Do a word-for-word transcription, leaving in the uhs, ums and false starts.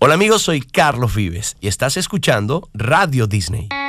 Hola amigos, soy Carlos Vives y estás escuchando Radio Disney.